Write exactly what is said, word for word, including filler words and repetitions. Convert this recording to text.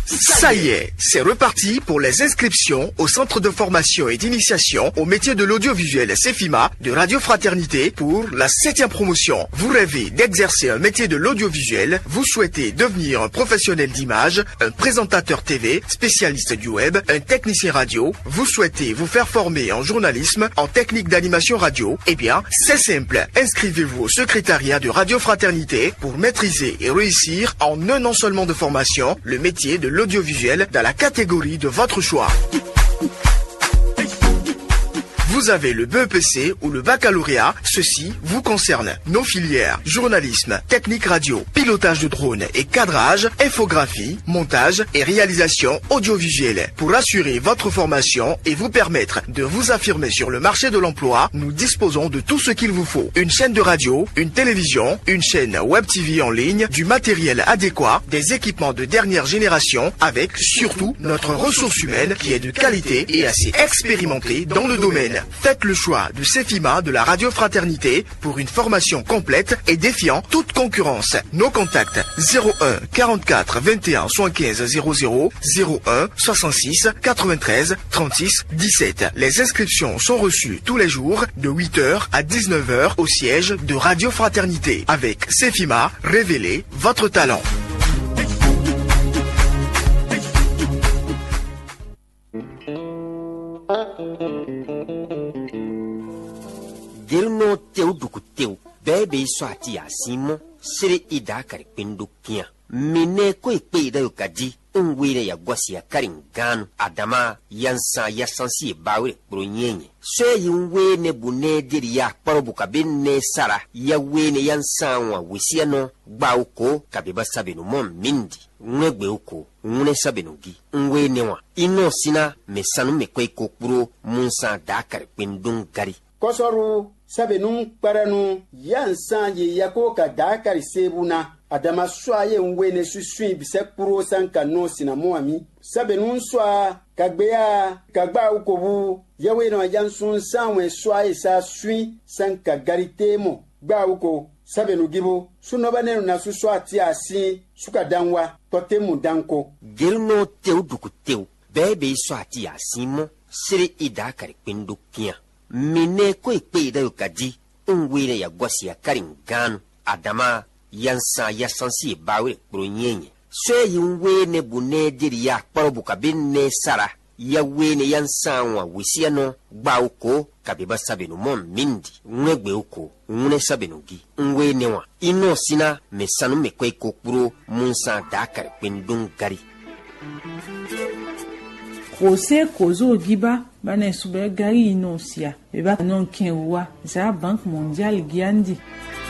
Ça y est, c'est reparti pour les inscriptions au centre de formation et d'initiation au métier de l'audiovisuel CEFIMA de Radio Fraternité pour la septième promotion. Vous rêvez d'exercer un métier de l'audiovisuel, vous souhaitez devenir un professionnel d'image, un présentateur T V, spécialiste du web, un technicien radio, vous souhaitez vous faire former en journalisme, en technique d'animation radio, eh bien, c'est simple. Inscrivez-vous au secrétariat de Radio Fraternité pour maîtriser et réussir en un an seulement de formation le métier de l'audiovisuel dans la catégorie de votre choix. Vous avez le B E P C ou le baccalauréat, ceci vous concerne. Nos filières, journalisme, technique radio, pilotage de drone et cadrage, infographie, montage et réalisation audiovisuelle. Pour assurer votre formation et vous permettre de vous affirmer sur le marché de l'emploi, nous disposons de tout ce qu'il vous faut. Une chaîne de radio, une télévision, une chaîne web T V en ligne, du matériel adéquat, des équipements de dernière génération, avec surtout notre ressource humaine qui est de qualité et assez expérimentée dans le domaine. Faites le choix du CEFIMA de la Radio Fraternité pour une formation complète et défiant toute concurrence. Nos contacts zéro un quarante-quatre vingt et un soixante-quinze zéro zéro, zéro un soixante-six quatre-vingt-treize trente-six dix-sept. Les inscriptions sont reçues tous les jours de huit heures à dix-neuf heures au siège de Radio Fraternité. Avec CEFIMA, révélez votre talent. Gelno teu duku teu, bebe swati asimo, sere ida kari pindu kia. Mine koi kwe da yukadi, unwire ya gwasi ya karingano, adama yansa yasansi bawe brunyenye. Swe yunwe ne bune diri ya parobuka bine sara, ya wene yansanwa wisiano, bauko kabeba sabenu mon mindi. Ngwe uko, ngune sabenu gi, ngwe newa. Ino sina mesanu mekwe kokuro, munsa da kari pindung gari. Kosoru sabenu paranu yansan ye yako ka dakari sebuna adama soye nwene susui bisek puro sanka no sinamoami sabenu soa kagbea kagba ukobu yawe no yansun sanwe soye sa sui sanka garitemo gba uko sabenu gibo sunobane na suswa ti asi suka danwa totemu danko gelno teu duku teu bebe swati asimo sire idakari pindukia. Mine koi kwe da yukadi, unwire ya gwasi ya karingano, adama yansa yasansi bawe brunyenye. Swe yunwene bune diri ya parobuka bine sara, ya wene yansanwa wisiano, bauko kabeba sabenu mon mindi. Ngwe uko, ngune sabenu gi, ngwene wa. Ino sina mesanu mekwe kokuro, munsa dakari kwendung gari. Kose kozo giba bana sube gari inosia eba non kenwa za bank mondial giandi